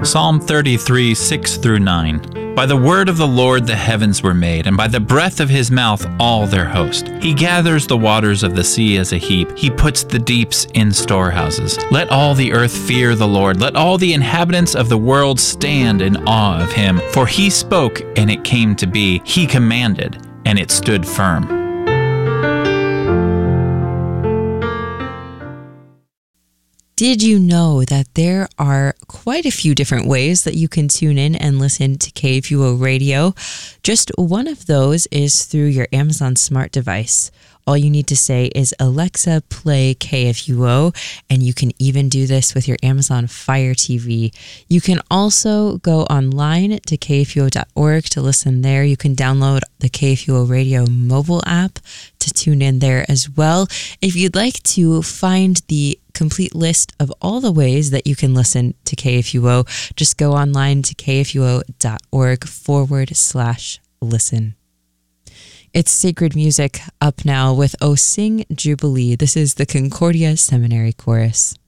Psalm 33, 6 through 9. By the word of the Lord the heavens were made, and by the breath of his mouth all their host. He gathers the waters of the sea as a heap. He puts the deeps in storehouses. Let all the earth fear the Lord. Let all the inhabitants of the world stand in awe of him. For he spoke, and it came to be. He commanded, and it stood firm. Did you know that there are quite a few different ways that you can tune in and listen to KFUO Radio? Just one of those is through your Amazon smart device. All you need to say is, Alexa, play KFUO, and you can even do this with your Amazon Fire TV. You can also go online to kfuo.org to listen there. You can download the KFUO Radio mobile app to tune in there as well. If you'd like to find the complete list of all the ways that you can listen to KFUO, just go online to kfuo.org/listen. It's sacred music up now with O Sing Jubilee. This is the Concordia Seminary Chorus.